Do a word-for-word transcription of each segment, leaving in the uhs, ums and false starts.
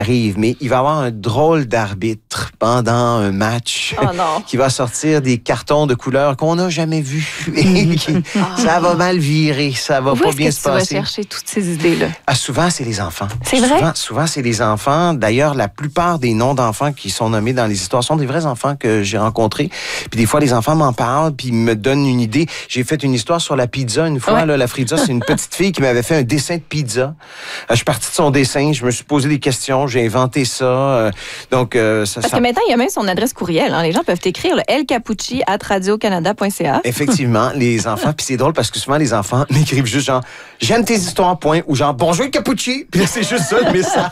arrive, mais il va y avoir un drôle d'arbitre pendant un match oh non. qui va sortir des cartons de couleur qu'on n'a jamais vus. Et qui, ah. Ça va mal virer, ça va Où pas bien que se tu passer. Vas chercher toutes ces idées-là? Ah, souvent, c'est les enfants. C'est vrai? Souvent, souvent c'est les enfants. D'ailleurs, la plupart des noms d'enfants qui sont nommés dans les histoires sont des vrais enfants que j'ai rencontrés. Puis des fois, les enfants m'en parlent, puis ils me donnent une idée. J'ai fait une histoire sur la pizza une fois. Ouais. Là, la pizza, c'est une petite fille qui m'avait fait un dessin de pizza. Je suis parti de son dessin, je me suis posé des questions, j'ai inventé ça. Euh, donc, euh, ça, Parce ça... que maintenant, il y a même son adresse courriel. Hein. Les gens peuvent écrire le lcapucci arobase radio canada point c a. Effectivement, les enfants, puis c'est drôle parce que souvent les enfants m'écrivent juste genre j'aime tes histoires, point, ou genre bonjour Capucci, puis là c'est juste ça le message.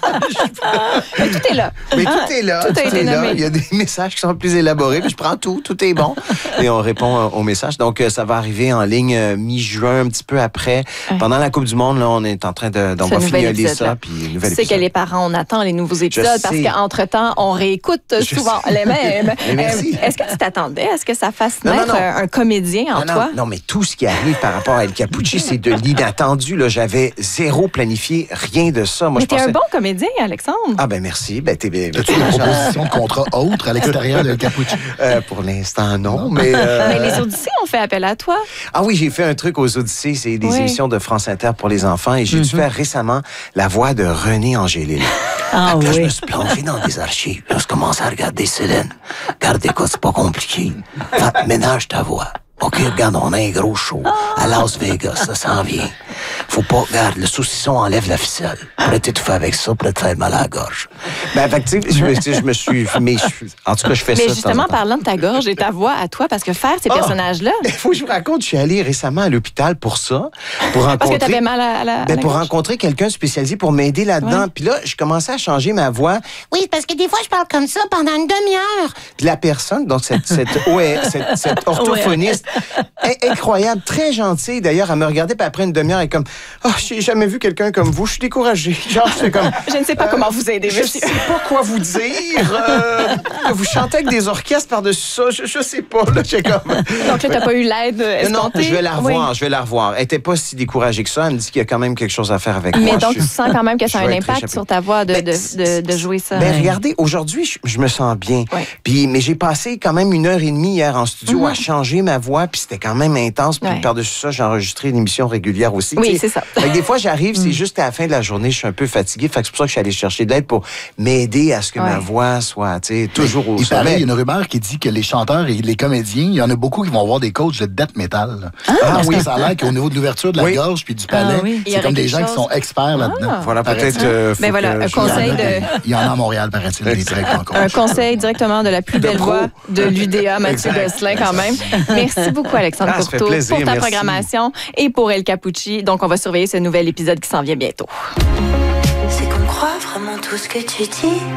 Mais tout est là. Mais hein? tout est là, tout, tout a été est là. nommé. Il y a des messages qui sont plus élaborés, puis je prends tout, tout est bon et on répond euh, aux messages. Donc euh, ça va arriver en ligne euh, mi-juin, un petit peu après. Ouais. Pendant la Coupe du Monde, là, on est en train de, d'on va fignoler ça, puis nouvel Tu sais épisode. que les parents, on attend les nouveaux épisodes je parce sais. qu'entre-temps, on réécoute Je souvent sais. les mêmes. Merci. Euh, est-ce que tu t'attendais à ce que ça fasse non, naître non, non. Un, un comédien en non, toi? Non, non, mais tout ce qui arrive par rapport à El Capucci, c'est de l'inattendu. Là, j'avais zéro planifié, rien de ça. Moi, mais je t'es pensais... un bon comédien, Alexandre. Ah ben merci. Ben, t'es, ben, As-tu une proposition de contrat autre à l'extérieur de El Capucci? Euh, pour l'instant, non. Mais, euh... mais les Odyssées ont fait appel à toi. Ah oui, j'ai fait un truc aux Odyssées. C'est des oui. émissions de France Inter pour les enfants. Et j'ai mm-hmm. dû faire récemment la voix de René Angélil. Ah là, oui. je me suis plongé dans des archives. Là, je commence à regarder Céline. Regarde, écoute, c'est pas compliqué. Enfin, ménage ta voix. OK, regarde, on a un gros show à Las Vegas, ça s'en vient. Faut pas, regarde, le saucisson enlève la ficelle. Pourrait t'étouffer avec ça, pourrait te faire mal à la gorge. Ben, fait que, tu sais, je me suis... Mais, en tout cas, je fais mais ça. Mais justement, parlant de ta gorge et ta voix à toi, parce que faire ces oh, personnages-là... Il faut que je vous raconte, je suis allé récemment à l'hôpital pour ça. Pour rencontrer, parce que t'avais mal à, à la, à ben, la pour gorge. rencontrer quelqu'un spécialisé pour m'aider là-dedans. Ouais. Puis là, je commençais à changer ma voix. Oui, parce que des fois, je parle comme ça pendant une demi-heure. Puis la personne, donc cette, cette, ouais, cette, cette orthophoniste... Ouais. Incroyable, très gentille. D'ailleurs, elle me regardait, puis après une demi-heure, elle est comme « Oh, j'ai jamais vu quelqu'un comme vous, je suis découragée. » Genre, j'étais comme... Je ne sais pas euh, comment vous aider, je monsieur. Je sais pas quoi vous dire. Euh, vous chantez avec des orchestres par-dessus ça, je, je sais pas. Là, j'ai comme... Donc là, t'as pas eu l'aide escomptée? Non, je vais la revoir, oui. je vais la revoir. Elle était pas si découragée que ça. Elle me dit qu'il y a quand même quelque chose à faire avec mais moi. Mais donc, je, tu sens quand même que ça a un impact sur ta voix de, ben, de, de, de jouer ça. Ben, regardez, aujourd'hui, je, je me sens bien. Ouais. Puis, mais j'ai passé quand même une heure et demie hier en studio mm-hmm. à changer ma voix, puis c'était quand même intense. Puis ouais. par-dessus ça, j'ai enregistré une émission régulière aussi. Oui, c'est ça. Fait que des fois, j'arrive, c'est juste à la fin de la journée, je suis un peu fatigué. Fait que c'est pour ça que je suis allé chercher de l'aide pour m'aider à ce que ouais. ma voix soit, tu sais, toujours au il sommet. Paraît, il y a une rumeur qui dit que les chanteurs et les comédiens, il y en a beaucoup qui vont avoir des coachs de death metal. Ah, parce oui. que ça a l'air qu'au niveau de l'ouverture de la oui. gorge puis du palais, ah, oui. c'est comme des gens chose... qui sont experts là-dedans. Ah. Voilà, peut-être... Euh, ben voilà, un conseil de... Il y en a à Montréal, paraît-il, des très grands coachs. Un conseil directement de la plus belle voix de l'U D A, Mathieu Gosselin, quand même. Merci beaucoup, Alexandre ah, Courteau, plaisir, pour ta merci. programmation et pour El Capucci. Donc, on va surveiller ce nouvel épisode qui s'en vient bientôt. C'est qu'on croit vraiment tout ce que tu dis.